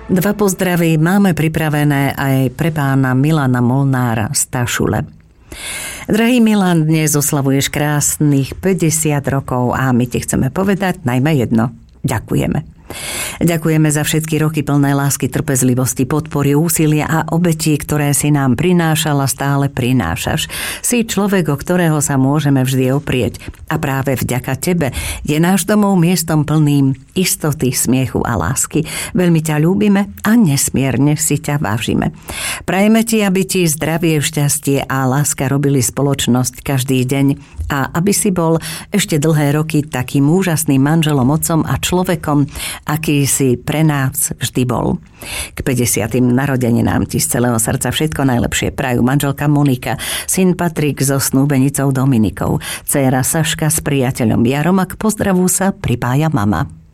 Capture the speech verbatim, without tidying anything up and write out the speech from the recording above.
Dva pozdravy máme pripravené aj pre pána Milana Molnára z Tašule. Drahý Milan, dnes oslavuješ krásnych päťdesiat rokov a my ti chceme povedať najmä jedno. Ďakujeme. Ďakujeme za všetky roky plné lásky, trpezlivosti, podpory, úsilia a obetí, ktoré si nám prinášal a stále prinášaš. Si človek, o ktorého sa môžeme vždy oprieť. A práve vďaka tebe je náš domov miestom plným istoty, smiechu a lásky. Veľmi ťa ľúbime a nesmierne si ťa vážime. Prajeme ti, aby ti zdravie, šťastie a láska robili spoločnosť každý deň a aby si bol ešte dlhé roky takým úžasným manželom, otcom a človekom, aký si pre nás vždy bol. K päťdesiatym narodeninám ti z celého srdca všetko najlepšie prajú manželka Monika, syn Patrik so snúbenicou Dominikou, dcéra Saška s priateľom Jarom a k pozdravu sa pripája mama.